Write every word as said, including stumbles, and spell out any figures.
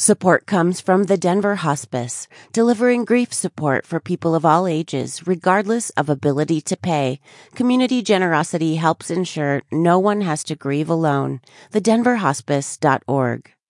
Support comes from the Denver Hospice, delivering grief support for people of all ages, regardless of ability to pay. Community generosity helps ensure no one has to grieve alone. the denver hospice dot org.